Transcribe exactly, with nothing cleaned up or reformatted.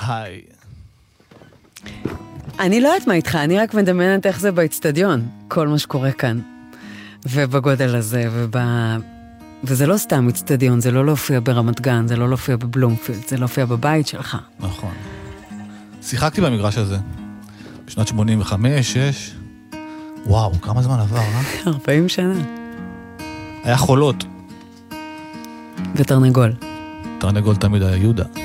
היי. אני לא יודעת מה איתך, אני רק מדמיינת איך זה באצטדיון, כל מה שקורה כאן. ובגודל הזה, וב... וזה לא סתם אצטדיון, זה לא להופיע ברמת גן, זה לא להופיע בבלומפילד, זה להופיע בבית שלך. נכון. שיחקתי במגרש הזה, בשנת שמונים וחמש, שש. וואו, כמה זמן עבר, אה? ארבעים שנה. היה חולות. ותרנגול. תרנגול תמיד היה יהודה.